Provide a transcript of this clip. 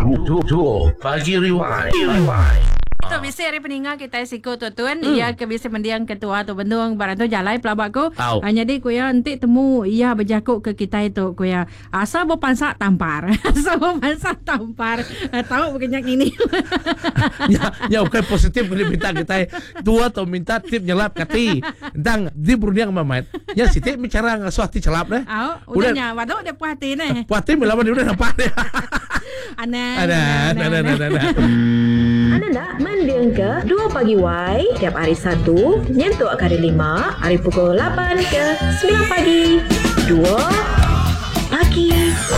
Pagi Rewind. Tu biasa hari peningat kita siko tu tuan ia ke biasa mendiang ketua tu bendung barang tu jalan pelabak ko jadi ku ya nanti temu ia berjakuk ke kita itu ku ya asal berpansak tampar tahu berkenyak ini Ya okay, positif boleh minta kita tua atau minta tip nyelap kati tentang di Brunei mamat ya si tip bicara ngasuh hati celap deh udahnya waduh dia puas hati nih puas hati melawan dia udah nampak deh ada Anda nak mendiang ke 2 Pagi Y tiap hari Sabtu nyentuh hari 5 hari pukul 8 ke 9 pagi 2 Pagi